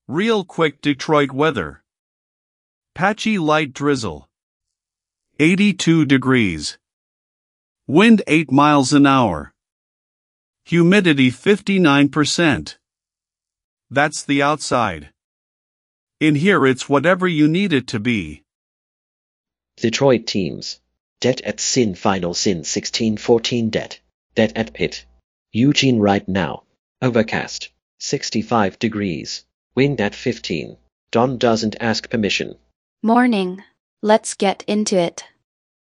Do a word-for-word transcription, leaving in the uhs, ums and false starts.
Real quick Detroit weather. Patchy light drizzle. eighty-two degrees. Wind eight miles an hour. Humidity fifty-nine percent. That's the outside. In here it's whatever you need it to be. Detroit teams. Det at Sin Final Sin sixteen fourteen Det. Det at Pitt. Eugene right now. Overcast. sixty-five degrees. Wind at fifteen. Don doesn't ask permission. Morning. Let's get into it.